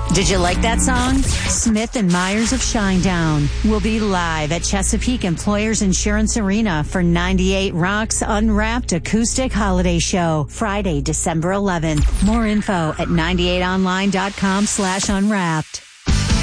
Did you like that song? Smith and Myers of Shinedown will be live at Chesapeake Employers Insurance Arena for 98 Rock's Unwrapped Acoustic Holiday Show, Friday, December 11th. More info at 98online.com/unwrapped.